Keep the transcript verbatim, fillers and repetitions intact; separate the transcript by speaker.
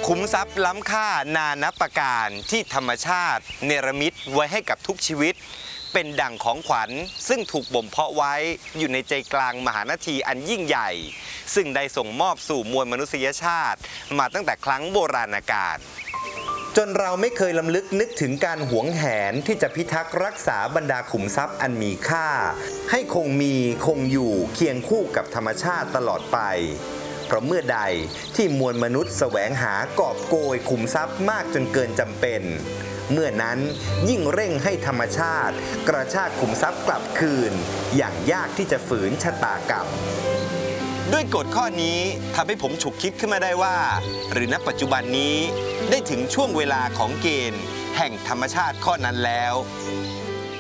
Speaker 1: ขุมทรัพย์ล้ำค่านานับประการที่ธรรมชาติเนรมิตไว้ให้กับทุกชีวิตเป็นดั่งของขวัญซึ่งถูกบ่มเพาะไว้อยู่ในใจกลางมหานาทีอันยิ่งใหญ่ซึ่งได้ส่งมอบสู่มวลมนุษยชาติมาตั้งแต่ครั้งโบราณกาลจนเราไม่เคยลำลึกนึกถึงการหวงแหนที่จะพิทักษ์รักษาบรรดาขุมทรัพย์อันมีค่าให้คงมีคงอยู่เคียงคู่กับธรรมชาติตลอดไปเพราะเมื่อใดที่มวลมนุษย์แสวงหากอบโกยขุมทรัพย์มากจนเกินจำเป็นเมื่อนั้นยิ่งเร่งให้ธรรมชาติกระชากขุมทรัพย์กลับคืนอย่างยากที่จะฝืนชะตากรรมด้วยกฎข้อนี้ทำให้ผมฉุกคิดขึ้นมาได้ว่าหรือณปัจจุบันนี้ได้ถึงช่วงเวลาของเกณฑ์แห่งธรรมชาติข้อนั้นแล้ว